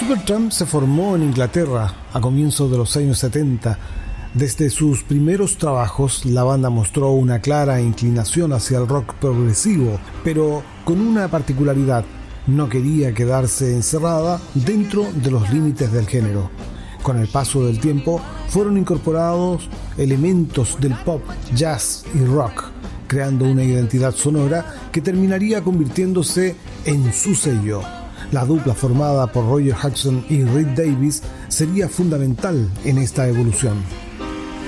Supertramp se formó en Inglaterra a comienzos de los años 70. Desde sus primeros trabajos, la banda mostró una clara inclinación hacia el rock progresivo, pero con una particularidad: no quería quedarse encerrada dentro de los límites del género. Con el paso del tiempo, fueron incorporados elementos del pop, jazz y rock, creando una identidad sonora que terminaría convirtiéndose en su sello. La dupla formada por Roger Hodgson y Rick Davies sería fundamental en esta evolución.